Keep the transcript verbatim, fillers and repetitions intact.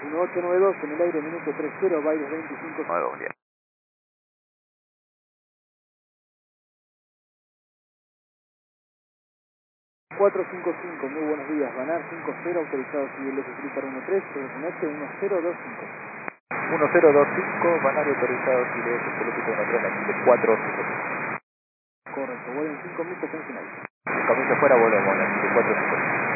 uno ocho nueve dos en el aire, minuto tres cero, Baires veinticinco. nueve dos, bien. cuatro cinco cinco, muy buenos días, Banar cinco cero, autorizado civil F Flipper uno tres, Protonete uno cero dos cinco. uno cero dos cinco, Banario autorizado, si le es el uno tres, la cuatro cinco cinco. Correcto, vuelven cinco minutos en final. Camino fuera, volvemos, la cuatro cinco cinco.